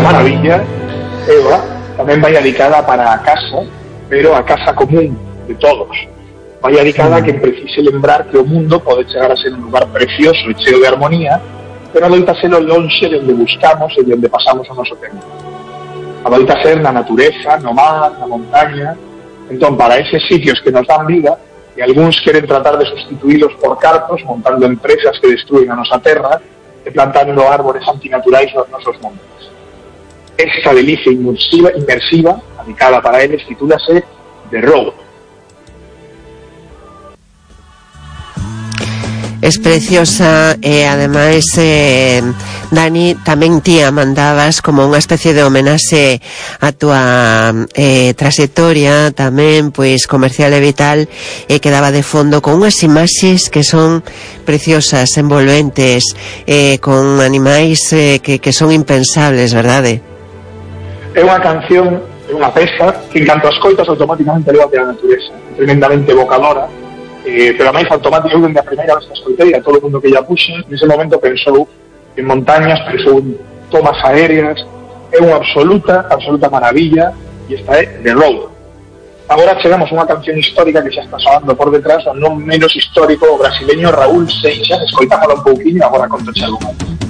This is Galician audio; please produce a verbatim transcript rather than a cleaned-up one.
maravilla, Eva, tamén vai dedicada para a casa, pero a casa común de todos. Vai dedicada a quen precise lembrar que o mundo pode chegar a ser un lugar precioso e cheo de armonía, pero adoita ser o lonxe de onde buscamos e de onde pasamos o noso tempo. Adoita ser na natureza, no mar, na montaña. Entón, para eses sitios que nos dan vida, e algúns queren tratar de sustituílos por cartos, montando empresas que destruen a nosa terra e plantando árbores antinaturais nos nosos montes. Esta delicia inmersiva, inmersiva dedicada para eles, titúlase The Road. Es preciosa e ademais eh, Dani, tamén ti a mandabas como unha especie de homenaxe a túa eh, trayectoria tamén pois comercial e vital, e quedaba de fondo con unhas imaxes que son preciosas, envolventes, eh, con animais eh, que, que son impensables, verdade? É unha canción, é unha peza que en canto as coitas automáticamente leva a natureza, tremendamente evocadora. Eh, pero a máis automática, eu dende a primeira vez que escoitei a todo o mundo que lla puxa, nese momento pensou en montañas, pensou en tomas aéreas. É unha absoluta, absoluta maravilla, e esta é The Road. Agora chegamos a unha canción histórica que xa está soando por detrás, o non menos histórico, o brasileño Raúl Seixas. Escoitámosla un pouquinho e agora conto xa algo máis.